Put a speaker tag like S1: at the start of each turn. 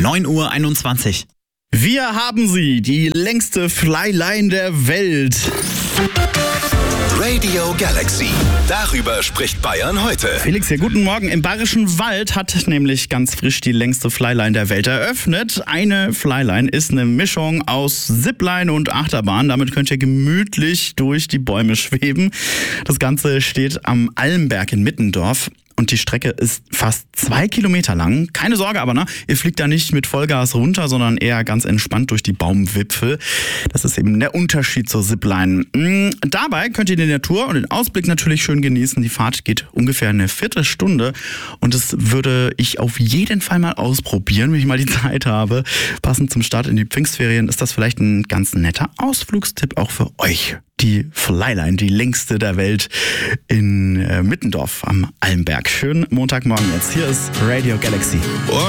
S1: 9:21 Uhr.
S2: Wir haben sie, die längste Flyline der Welt.
S3: Radio Galaxy. Darüber spricht Bayern heute.
S2: Felix hier, guten Morgen. Im Bayerischen Wald hat nämlich ganz frisch die längste Flyline der Welt eröffnet. Eine Flyline ist eine Mischung aus Zipline und Achterbahn. Damit könnt ihr gemütlich durch die Bäume schweben. Das Ganze steht am Almberg in Mittendorf. Und die Strecke ist fast 2 Kilometer lang. Keine Sorge aber, ihr fliegt da nicht mit Vollgas runter, sondern eher ganz entspannt durch die Baumwipfel. Das ist eben der Unterschied zur Zipline. Dabei könnt ihr die Natur und den Ausblick natürlich schön genießen. Die Fahrt geht ungefähr eine Viertelstunde und das würde ich auf jeden Fall mal ausprobieren, wenn ich mal die Zeit habe. Passend zum Start in die Pfingstferien ist das vielleicht ein ganz netter Ausflugstipp auch für euch. Die Flyline, die längste der Welt in Mittendorf am Almberg. Schönen Montagmorgen jetzt. Hier ist Radio Galaxy.